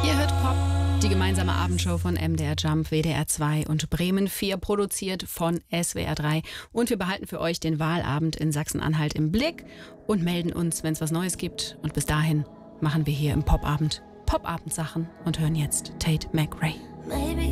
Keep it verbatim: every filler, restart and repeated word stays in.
Ihr hört Pop, die gemeinsame Abendshow von M D R Jump, W D R zwei und Bremen vier, produziert von S W R drei. Und wir behalten für euch den Wahlabend in Sachsen-Anhalt im Blick und melden uns, wenn es was Neues gibt. Und bis dahin machen wir hier im Popabend Popabend-Sachen und hören jetzt Tate McRae. Maybe